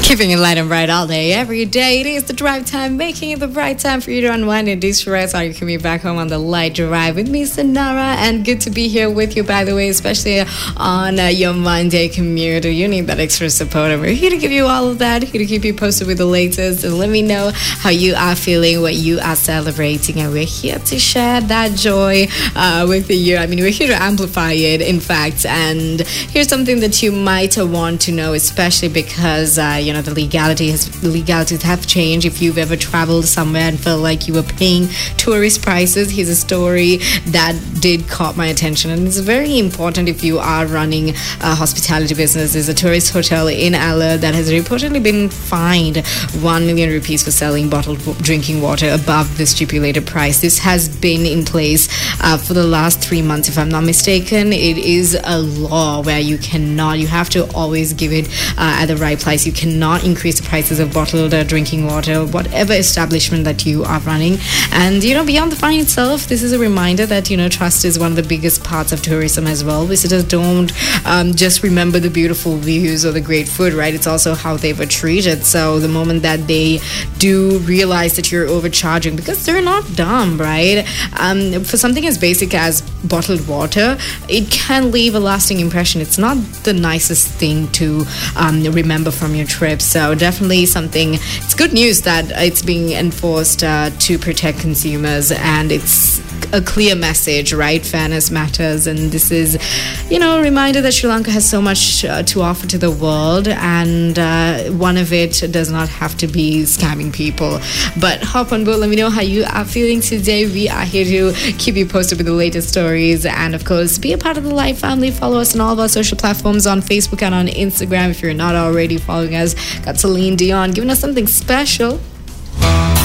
Keeping it light and bright all day, every day. It is the drive time, making it the right time for you to unwind and de-stress. Or you can be back home on the light drive with me, Sonara. And good to be here with you, by the way, especially on your Monday commute. You need that extra support. And we're here to give you all of that, here to keep you posted with the latest. And let me know how you are feeling, what you are celebrating. And we're here to share that joy with you. I mean, we're here to amplify it, in fact. And here's something that you might want to know, especially because, the legalities have changed. If you've ever traveled somewhere and felt like you were paying tourist prices, here's a story that did caught my attention, and it's very important if you are running a hospitality business. There's a tourist hotel in Alor that has reportedly been fined 1 million rupees for selling bottled drinking water above the stipulated price. This has been in place for the last 3 months, if I'm not mistaken. It is a law where you have to always give it at the right price. You cannot increase the prices of bottled drinking water, whatever establishment that you are running. And, beyond the fine itself, this is a reminder that, trust is one of the biggest parts of tourism as well. Visitors don't just remember the beautiful views or the great food, right? It's also how they were treated. So the moment that they do realize that you're overcharging, because they're not dumb, right? For something as basic as bottled water, it can leave a lasting impression. It's not the nicest thing to remember from your trip. So definitely it's good news that it's being enforced to protect consumers, and it's a clear message, right? Fairness matters, and this is, a reminder that Sri Lanka has so much to offer to the world, and one of it does not have to be scamming people. But hop on board, let me know how you are feeling today. We are here to keep you posted with the latest stories, and of course, be a part of the Live family. Follow us on all of our social platforms on Facebook and on Instagram if you're not already following us. Got Celine Dion giving us something special.